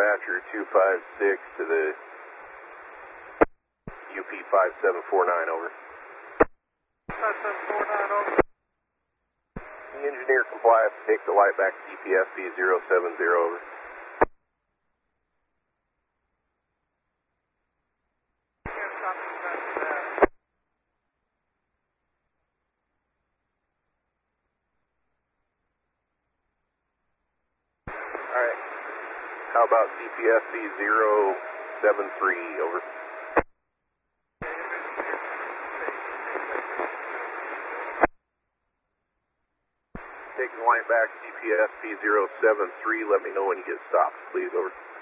dispatcher 256 to the UP 5749, over. 5749, over. The engineer complies to take the light back to DPSP 070, over. Alright. How about DPSP 073, over. Taking the line back to DPSP 073, let me know when you get stopped, please, over.